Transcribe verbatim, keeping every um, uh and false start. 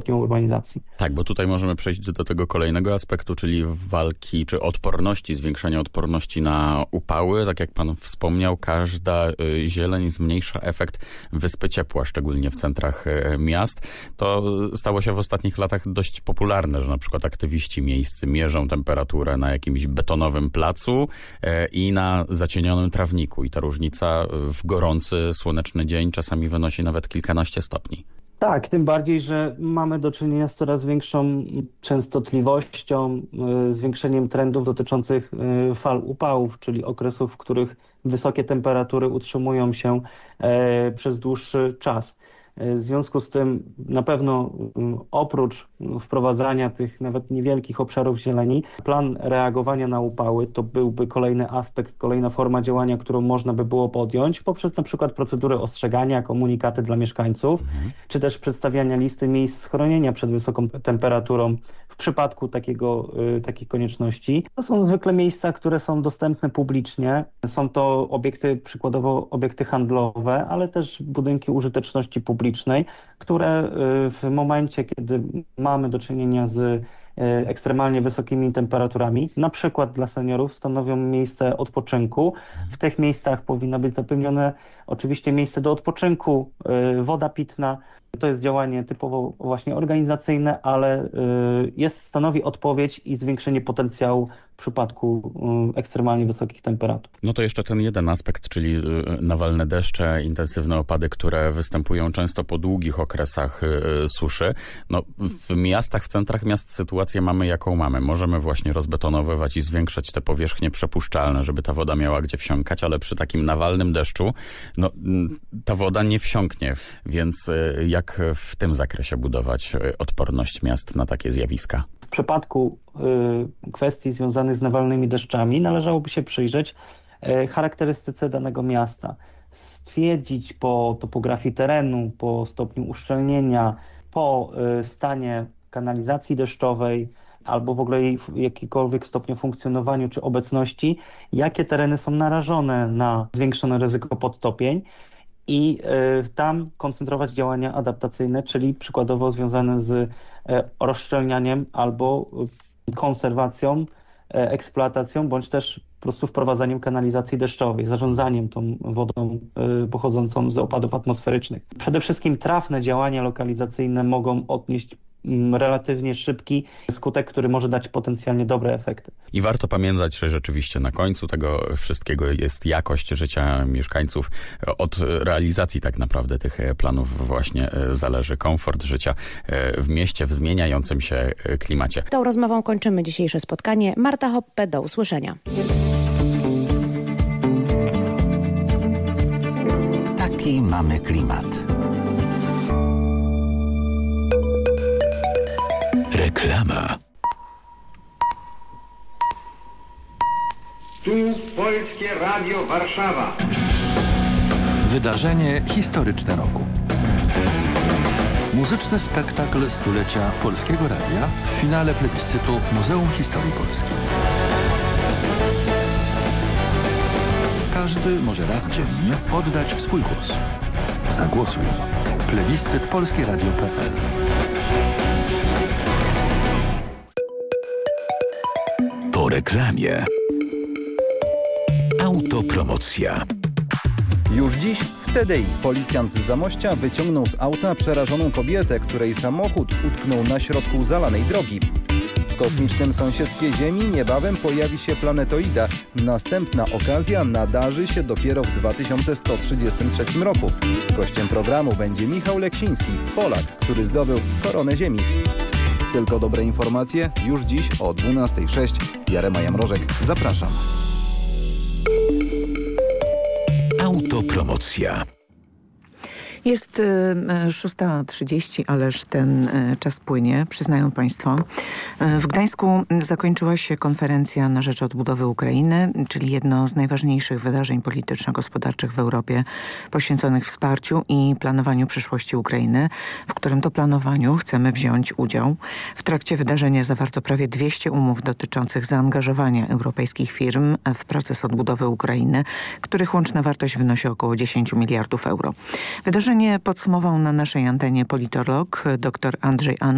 stopniu urbanizacji. Tak, bo tutaj możemy przejść do tego kolejnego aspektu, czyli walki czy odporności, zwiększania odporności na upały. Tak jak pan wspomniał, każda zieleń zmniejsza efekt wyspy ciepła, szczególnie w centrach miast. To stało się w ostatnich latach dość popularne, że na przykład aktywiści miejscy mierzą temperaturę na jakimś betonowym placu i na zacienionym trawniku. I ta różnica w gorący, słoneczny dzień czasami wynosi nawet kilkanaście stopni. Tak, tym bardziej, że mamy do czynienia z coraz większą częstotliwością, zwiększeniem trendów dotyczących fal upałów, czyli okresów, w których wysokie temperatury utrzymują się przez dłuższy czas. W związku z tym na pewno oprócz wprowadzania tych nawet niewielkich obszarów zieleni, plan reagowania na upały to byłby kolejny aspekt, kolejna forma działania, którą można by było podjąć poprzez na przykład procedury ostrzegania, komunikaty dla mieszkańców, mhm. czy też przedstawiania listy miejsc schronienia przed wysoką temperaturą w przypadku takiego, takiej konieczności. To są zwykle miejsca, które są dostępne publicznie. Są to obiekty, przykładowo obiekty handlowe, ale też budynki użyteczności publicznej, które w momencie, kiedy mamy do czynienia z ekstremalnie wysokimi temperaturami, na przykład dla seniorów, stanowią miejsce odpoczynku. W tych miejscach powinno być zapewnione oczywiście miejsce do odpoczynku, woda pitna. To jest działanie typowo właśnie organizacyjne, ale jest, stanowi odpowiedź i zwiększenie potencjału w przypadku ekstremalnie wysokich temperatur. No to jeszcze ten jeden aspekt, czyli nawalne deszcze, intensywne opady, które występują często po długich okresach suszy. No, w miastach, w centrach miast sytuację mamy jaką mamy. Możemy właśnie rozbetonowywać i zwiększać te powierzchnie przepuszczalne, żeby ta woda miała gdzie wsiąkać, ale przy takim nawalnym deszczu no, ta woda nie wsiąknie, więc jak w tym zakresie budować odporność miast na takie zjawiska? W przypadku y, kwestii związanych z nawalnymi deszczami należałoby się przyjrzeć y, charakterystyce danego miasta. Stwierdzić po topografii terenu, po stopniu uszczelnienia, po y, stanie kanalizacji deszczowej albo w ogóle jej w jakikolwiek stopniu funkcjonowaniu czy obecności, jakie tereny są narażone na zwiększone ryzyko podtopień i y, tam koncentrować działania adaptacyjne, czyli przykładowo związane z y, rozszczelnianiem albo y, konserwacją, y, eksploatacją, bądź też po prostu wprowadzaniem kanalizacji deszczowej, zarządzaniem tą wodą y, pochodzącą z opadów atmosferycznych. Przede wszystkim trafne działania lokalizacyjne mogą odnieść relatywnie szybki skutek, który może dać potencjalnie dobre efekty. I warto pamiętać, że rzeczywiście na końcu tego wszystkiego jest jakość życia mieszkańców. Od realizacji tak naprawdę tych planów właśnie zależy komfort życia w mieście w zmieniającym się klimacie. Tą rozmową kończymy dzisiejsze spotkanie. Marta Hoppe, do usłyszenia. Taki mamy klimat. Reklama. Tu Polskie Radio Warszawa. Wydarzenie historyczne roku. Muzyczny spektakl stulecia Polskiego Radia w finale plebiscytu Muzeum Historii Polski. Każdy może raz dziennie oddać swój głos. Zagłosuj. Plebiscyt polskie radio kropka pe el. Po reklamie. Autopromocja. Już dziś w T D I policjant z Zamościa wyciągnął z auta przerażoną kobietę, której samochód utknął na środku zalanej drogi. W kosmicznym sąsiedztwie Ziemi niebawem pojawi się planetoida. Następna okazja nadarzy się dopiero w dwa tysiące sto trzydziestym trzecim roku. Gościem programu będzie Michał Leksiński, Polak, który zdobył koronę Ziemi. Tylko dobre informacje już dziś o dwunastej sześć. Jarema Jamrożek, zapraszam. Autopromocja. Jest szósta trzydzieści, ależ ten czas płynie, przyznają Państwo. W Gdańsku zakończyła się konferencja na rzecz odbudowy Ukrainy, czyli jedno z najważniejszych wydarzeń polityczno-gospodarczych w Europie poświęconych wsparciu i planowaniu przyszłości Ukrainy, w którym to planowaniu chcemy wziąć udział. W trakcie wydarzenia zawarto prawie dwieście umów dotyczących zaangażowania europejskich firm w proces odbudowy Ukrainy, których łączna wartość wynosi około dziesięć miliardów euro. Wydarzenie podsumował na naszej antenie politolog dr Andrzej An